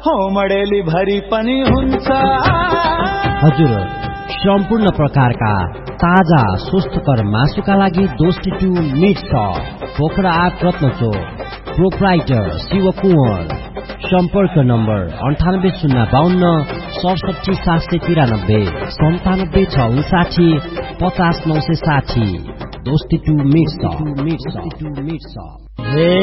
होमडेली भरि पनि हुन्छ। हजुर, सम्पूर्ण प्रकारका ताजा स्वस्थकर मासुका लागि दोस्ती to meet shop, Pokhara 8 रत्नचोक, proprietor Shiv Kunwar. सम्पर्क नम्बर 9805 67 793 97 659 50 960। दोस्ती टु मिट सप।